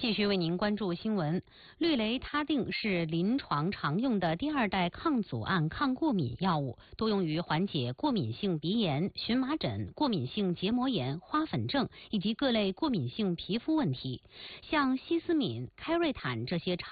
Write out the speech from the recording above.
继续为您关注新闻。氯雷他定是临床常用的第二代抗组胺抗过敏药物，多用于缓解过敏性鼻炎、荨麻疹、过敏性结膜炎、花粉症以及各类过敏性皮肤问题。像西司敏、开瑞坦这些